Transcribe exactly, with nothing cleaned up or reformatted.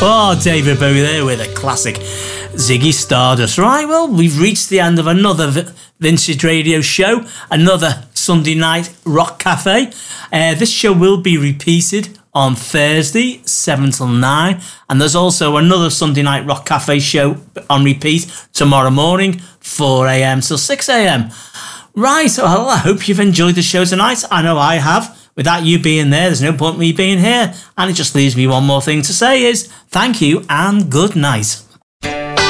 Oh, David Bowie there with a classic Ziggy Stardust. Right, well, we've reached the end of another v- Vintage Radio show, another Sunday night rock cafe. Uh, this show will be repeated on Thursday, seven till nine, and there's also another Sunday night rock cafe show on repeat tomorrow morning, four a.m. till six a.m. Right, well, I hope you've enjoyed the show tonight. I know I have. Without you being there, there's no point me being here. And it just leaves me one more thing to say is thank you and good night.